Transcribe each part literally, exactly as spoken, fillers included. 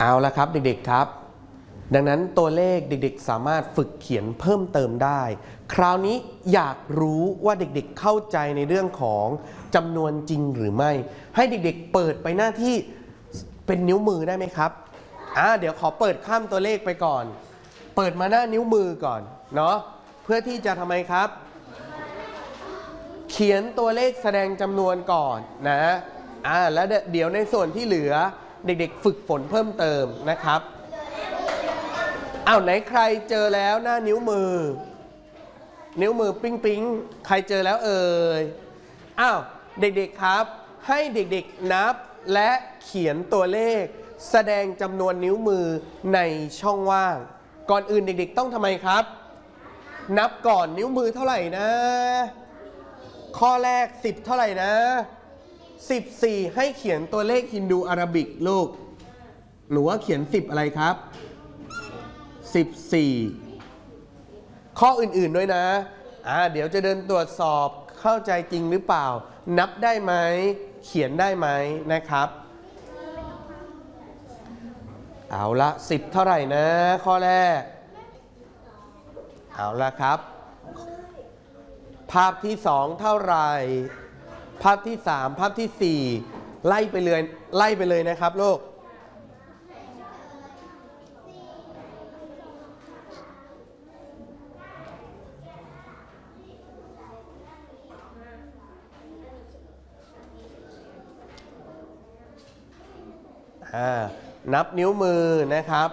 เอาละครับเด็กๆครับดังนั้นตัวเลขเด็กๆสามารถฝึกเขียนเพิ่มเติมได้คราวนี้อยากรู้ว่าเด็กๆเข้าใจในเรื่องของจำนวนจริงหรือไม่ให้เด็กๆเปิดไปหน้าที่เป็นนิ้วมือได้ไหมครับอ่าเดี๋ยวขอเปิดข้ามตัวเลขไปก่อนเปิดมาหน้านิ้วมือก่อนเนาะเพื่อที่จะทำไมครับเขียนตัวเลขแสดงจำนวนก่อนนะอ่าแล้วเดี๋ยวในส่วนที่เหลือเด็กๆฝึกฝนเพิ่มเติมนะครับอ้าวไหนใครเจอแล้วหน้านิ้วมือนิ้วมือปิ๊งปิ๊งใครเจอแล้วเอ่ยอ้าวเด็กๆครับให้เด็กๆนับและเขียนตัวเลขแสดงจำนวนนิ้วมือในช่องว่างก่อนอื่นเด็กๆต้องทำไมครับนับก่อนนิ้วมือเท่าไหร่นะข้อแรกสิบเท่าไหร่นะสิบสี่ให้เขียนตัวเลขฮินดูอาราบิกลูกหนูว่าเขียนสิบอะไรครับสิบสี่ข้ออื่นๆด้วยนะอ่าเดี๋ยวจะเดินตรวจสอบเข้าใจจริงหรือเปล่านับได้ไหมเขียนได้ไหมนะครับเอาละสิบเท่าไหร่นะข้อแรกเอาละครับภาพที่สองเท่าไหร่ภาพที่สามภาพที่สี่ไล่ไปเลยไล่ไปเลยนะครับลูกนับนิ้วมือนะครับ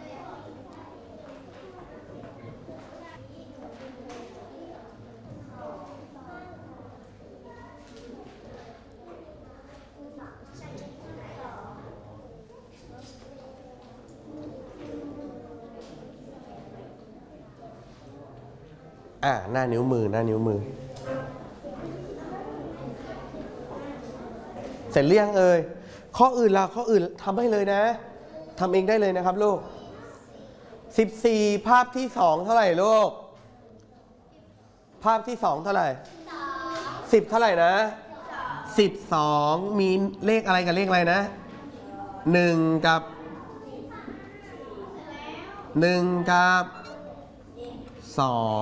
อ่าหน้านิ้วมือหน้านิ้วมือเสร็จเรียงเอ่ยข้ออื่นล่ะข้ออื่นทำให้เลยนะทำเองได้เลยนะครับลูกสิบสี่ภาพที่สองเท่าไหร่ลูกภาพที่สองเท่าไหร่สิบเท่าไหร่นะสิบสองมีเลขอะไรกับเลขอะไรนะหนึ่งกับหนึ่งกับสอง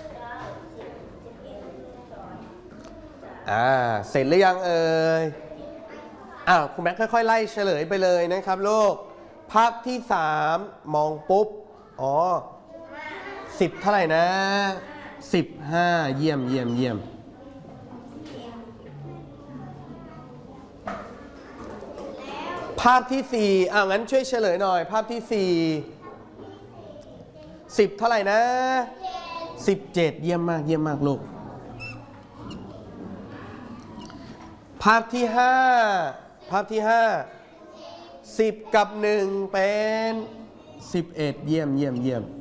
อ่าเสร็จหรือยังเอ่ยอ้าวคุณแม็กค่อยๆไล่เฉลยไปเลยนะครับลูกภาพที่สามมองปุ๊บอ๋อสิบเท่าไหร่นะสิบห้าเยี่ยมเยี่ยมเยี่ยมภาพที่สี่อ้าวงั้นช่วยเฉลยหน่อยภาพที่สี่สิบเท่าไหร่นะสิบเจ็ดเยี่ยมมากเยี่ยมมากลูกภาพที่ห้าภาพที่ห้าสิบกับหนึ่งเป็นสิบเอ็ดเยี่ยมเยี่ยมเยี่ยม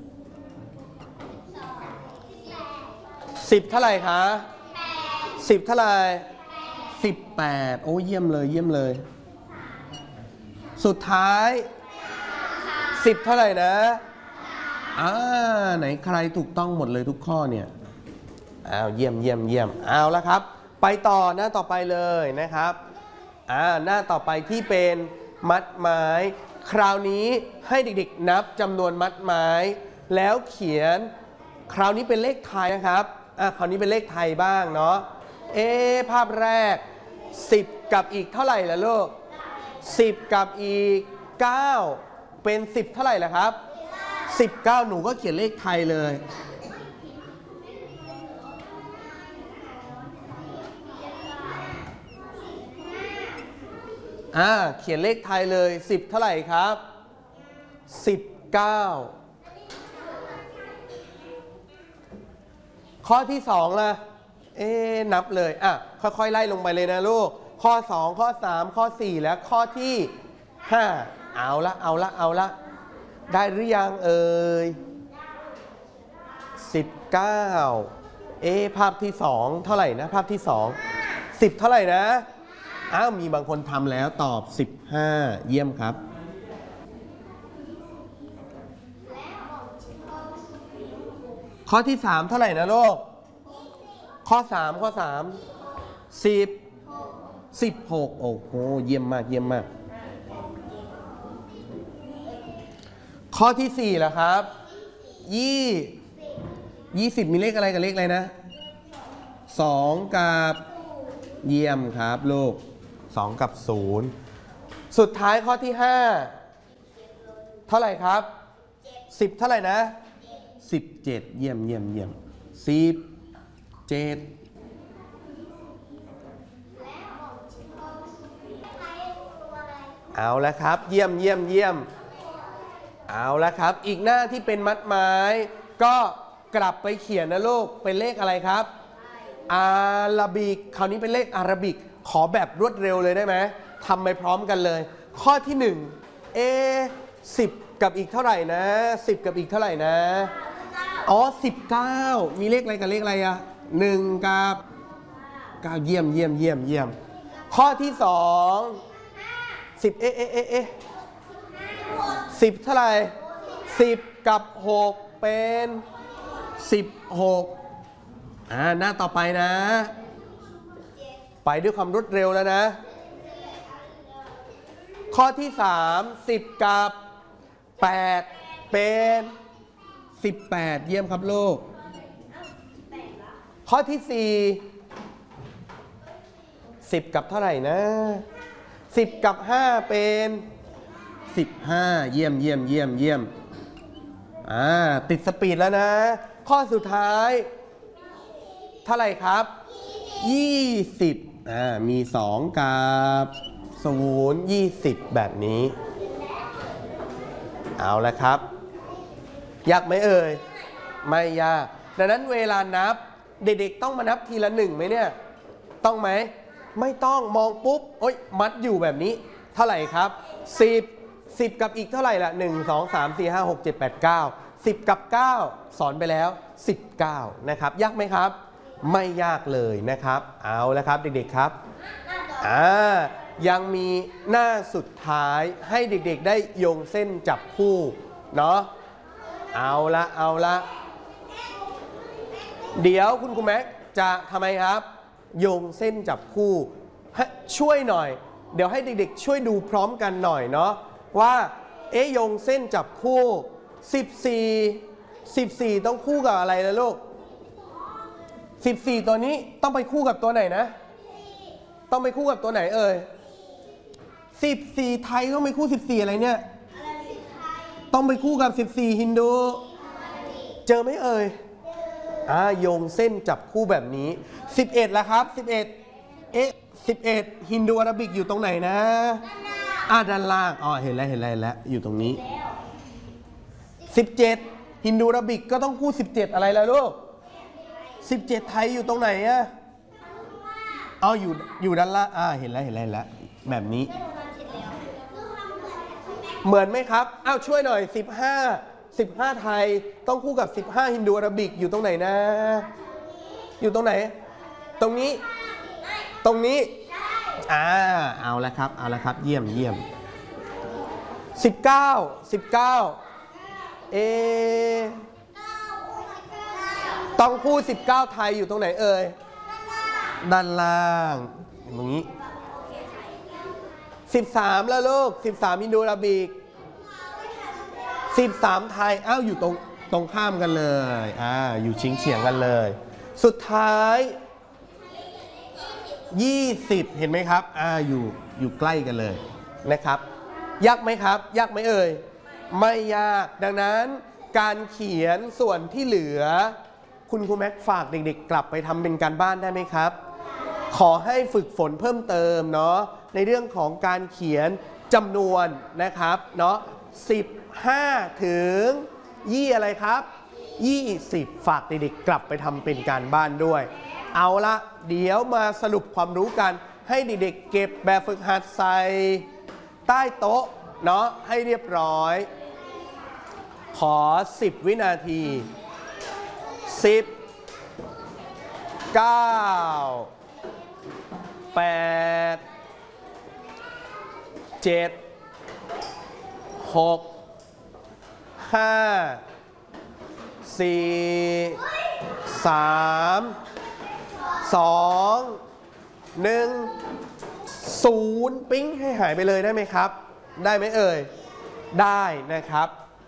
สิบเท่าไหร่คะสิบเท่าไหร่สิบแปดโอ้เยี่ยมเลยเยี่ยมเลยสุดท้ายสิบเท่าไหร่นะอ่าไหนใครถูกต้องหมดเลยทุกข้อเนี่ยอ้าวเยี่ยมเยี่ยมเยี่ยมเอาละครับไปต่อหน้าต่อไปเลยนะครับอ่าหน้าต่อไปที่เป็นมัดไม้คราวนี้ให้เด็กๆนับจำนวนมัดไม้แล้วเขียนคราวนี้เป็นเลขไทยนะครับอ่าคราวนี้เป็นเลขไทยบ้างเนาะเอภาพแรกสิบกับอีกเท่าไหร่ล่ะลูกสิบกับอีกเก้าเป็นสิบเท่าไหร่ล่ะครับสิบเก้าหนูก็เขียนเลขไทยเลยอ่าเขียนเลขไทยเลยสิบเท่าไหร่ครับสิบเก้าข้อที่สองล่ะเอ๊นับเลยอ่ะค่อยๆไล่ลงไปเลยนะลูกข้อสองข้อสามข้อสี่และข้อที่ห้าเอาละเอาละเอาละได้หรือยังเอ่ยสิบเก้าเอ๊ภาพที่สองเท่าไหร่นะภาพที่สองสิบเท่าไหร่นะอ้าวมีบางคนทำแล้วตอบสิบห้าเยี่ยมครับข้อที่สามเท่าไหร่นะลูกข้อสามข้อสามสิบสิบหกโอ้โหเยี่ยมมากเยี่ยมมากข้อที่สี่ล่ะครับยี่ยี่สิบมีเลขอะไรกับเลขอะไรนะสองกับเยี่ยมครับลูกสองกับศูนย์สุดท้ายข้อที่ห้าเท่าไหร่ครับสิบเท่าไหร่นะสิบเจ็ดเยี่ยมเยี่ยมเยี่ยมสิบเจ็ดเอาละครับเยี่ยมเยี่ยมเยี่ยมเอาละครับอีกหน้าที่เป็นมัดไม้ก็กลับไปเขียนนะลูกเป็นเลขอะไรครับอาราบิกคราวนี้เป็นเลขอาราบิกขอแบบรวดเร็วเลยได้ไหมทำไปพร้อมกันเลยข้อที่หนึ่งเอสิบกับอีกเท่าไหร่นะสิบกับอีกเท่าไหร่นะอ๋อสิบเก้ามีเลขอะไรกับเลขอะไรอะหนึ่งกับเก้าเยี่ยมเยี่ยมเยี่ยมเยี่ยมข้อที่สองสิบเอ๊ะเอ๊ะเอ๊ะเอ๊ะสิบเท่าไหร่สิบกับหกเป็นสิบหกอ่าหน้าต่อไปนะไปด้วยความรวดเร็วแล้วนะข้อที่สามสิบกับแปดเป็นสิบแปดเยี่ยมครับลูกข้อที่สี่สิบกับเท่าไหร่นะสิบกับห้าเป็นสิบห้าเยี่ยมเยี่ยมเยี่ยมเยี่ยมอ่าติดสปีดแล้วนะข้อสุดท้ายเท่าไหร่ครับยี่สิบอ่ามีสองกับศูนย์ยี่สิบแบบนี้เอาละครับยากไหมเอ่ยไม่ยากดังนั้นเวลานับเด็กๆต้องมานับทีละหนึ่งไหมเนี่ยต้องไหมไม่ต้องมองปุ๊บโอ๊ยมัดอยู่แบบนี้เท่าไหร่ครับสิบ สิบกับอีกเท่าไหร่ล่ะหนึ่ง สอง สาม สี่ ห้า หก เจ็ด แปด เก้า สิบกับเก้าสอนไปแล้วสิบเก้านะครับยากไหมครับไม่ยากเลยนะครับเอาละครับเด็กๆครับอ่ายังมีหน้าสุดท้ายให้เด็กๆได้โยงเส้นจับคู่เนาะเอาละเอาละเดี๋ยวคุณครูแม็กจะทำไมครับโยงเส้นจับคู่ช่วยหน่อยเดี๋ยวให้เด็กๆช่วยดูพร้อมกันหน่อยเนาะว่าเอ๊ะโยงเส้นจับคู่สิบสี่ สิบสี่ต้องคู่กับอะไรนะลูกสิบสี่ตัวนี้ต้องไปคู่กับตัวไหนนะต้องไปคู่กับตัวไหนเอ่ยสิบสี่ไทยต้องไปคู่สิบสี่อะไรเนี่ยต้องไปคู่กับสิบสี่ฮินดูเจอไหมเอ่ยอ่าโยงเส้นจับคู่แบบนี้สิบเอ็ดละครับสิบเอ็ดเอ๊ะสิบเอ็ดฮินดูอาราบิกอยู่ตรงไหนนะอ่าด้านล่างอ๋อเห็นแล้วเห็นแล้วเห็นแล้วอยู่ตรงนี้สิบเจ็ดฮินดูอาราบิกก็ต้องคู่สิบเจ็ดอะไรล่ะลูกสิบเจ็ดไทยอยู่ตรงไหนอะเอาอยู่อยู่ด้านล่างอ่าเห็นแล้วเห็นแล้วเห็นแล้วแบบนี้เหมือนไหมครับอ้าวช่วยหน่อยสิบห้า สิบห้าไทยต้องคู่กับสิบห้าฮินดูอาราบิกอยู่ตรงไหนนะอยู่ตรงไหนตรงนี้ตรงนี้อ่าเอาละครับเอาละครับเยี่ยมเยี่ยมสิบเก้า สิบเก้าเอต้องคู่สิบเก้าไทยอยู่ตรงไหนเอ่ยด้านล่างตรงนี้สิบสามแล้วลูกสิบสามฮินดูอาราบิกสิบสามไทยอ้าวอยู่ตรงตรงข้ามกันเลยอ่าอยู่ชิงเฉียงกันเลยสุดท้ายยี่สิบเห็นไหมครับอ่าอยู่อยู่ใกล้กันเลยนะครับยากไหมครับยากไหมเอ่ยไม่ยากดังนั้นการเขียนส่วนที่เหลือคุณครูแม็กฝากเด็กๆกลับไปทำเป็นการบ้านได้ไหมครับขอให้ฝึกฝนเพิ่มเติมเนาะในเรื่องของการเขียนจำนวนนะครับเนาะสิบห้าถึงยี่อะไรครับยี่สิบฝากเด็กๆกลับไปทำเป็นการบ้านด้วยเอาละเดี๋ยวมาสรุปความรู้กันให้เด็กๆเก็บแบบฝึกหัดใส่ใต้โต๊ะเนาะให้เรียบร้อยขอสิบวินาทีสิบ เก้า แปด เจ็ด หก ห้า สี่ สาม สอง หนึ่ง ศูนย์ปิ๊งให้หายไปเลยได้ไหมครับได้ไหมเอ่ยได้นะครับ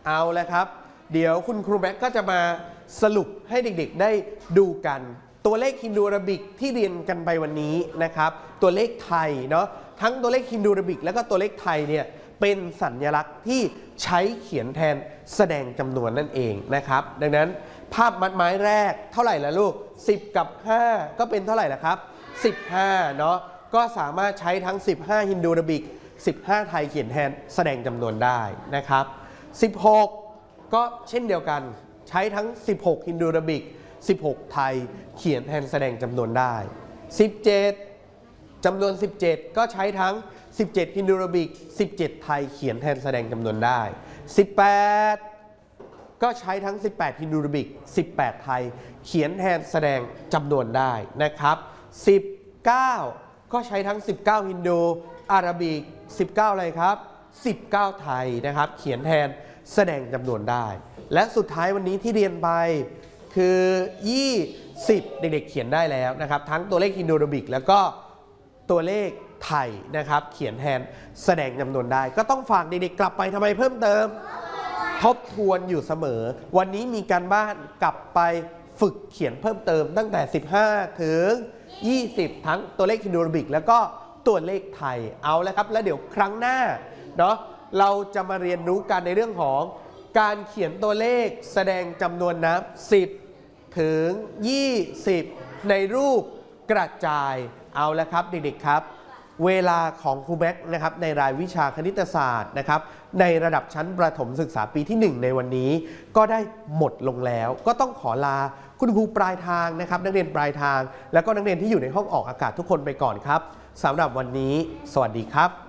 เอาแล้วครับเดี๋ยวคุณครูแม็กก็จะมาสรุปให้เด็กๆได้ดูกันตัวเลขฮินดูอาราบิกที่เรียนกันไปวันนี้นะครับตัวเลขไทยเนาะทั้งตัวเลขฮินดูอาราบิกแล้วก็ตัวเลขไทยเนี่ยเป็นสัญลักษณ์ที่ใช้เขียนแทนแสดงจำนวนนั่นเองนะครับดังนั้นภาพมัดไม้แรกเท่าไหร่ละลูกสิบกับห้าก็เป็นเท่าไหร่ละครับสิบห้าเนาะก็สามารถใช้ทั้งสิบห้าฮินดูอาราบิกสิบห้าไทยเขียนแทนแสดงจำนวนได้นะครับสิบหกก็เช่นเดียวกันใช้ทั้งสิบหกฮินดูอาราบิกสิบหกไทยเขียนแทนแสดงจำนวนได้สิบเจ็ดจำนวนสิบเจ็ดก็ใช้ทั้งสิบเจ็ดฮินดูอาราบิกสิบเจ็ดไทยเขียนแทนแสดงจำนวนได้สิบแปดก็ใช้ทั้งสิบแปดฮินดูอาราบิกสิบแปดไทยเขียนแทนแสดงจำนวนได้นะครับสิบเก้าก็ใช้ทั้งสิบเก้าฮินดูอาราบิกสิบเก้าอะไรครับสิบเก้าไทยนะครับเขียนแทนแสดงจำนวนได้และสุดท้ายวันนี้ที่เรียนไปคือยี่สิบเด็กๆเขียนได้แล้วนะครับทั้งตัวเลขฮินดูอาราบิกแล้วก็ตัวเลขไทยนะครับเขียนแทนแสดงจำนวนได้ก็ต้องฝากเด็กๆกลับไปทำไมเพิ่มเติมทบทวนอยู่เสมอวันนี้มีการบ้านกลับไปฝึกเขียนเพิ่มเติมตั้งแต่สิบห้าถึงยี่สิบทั้งตัวเลขฮินดูอาราบิกแล้วก็ตัวเลขไทยเอาแล้วครับแล้วเดี๋ยวครั้งหน้าเนาะเราจะมาเรียนรู้กันในเรื่องของการเขียนตัวเลขแสดงจำนวนนับสิบถึงยี่สิบในรูปกระจายเอาแล้วครับเด็กๆครับเวลาของครูแม็กนะครับในรายวิชาคณิตศาสตร์นะครับในระดับชั้นประถมศึกษาปีที่หนึ่งในวันนี้ก็ได้หมดลงแล้วก็ต้องขอลาคุณครูปลายทางนะครับนักเรียนปลายทางแล้วก็นักเรียนที่อยู่ในห้องออกอากาศทุกคนไปก่อนครับสำหรับวันนี้สวัสดีครับ